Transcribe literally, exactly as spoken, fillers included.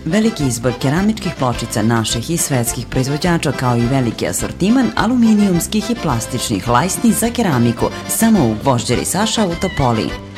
Veliki izbor keramičkih pločica naših i svetskih proizvođača kao i veliki asortiman aluminijumskih i plastičnih lajsni za keramiku samo u Gvožđeri Saša u Topoli.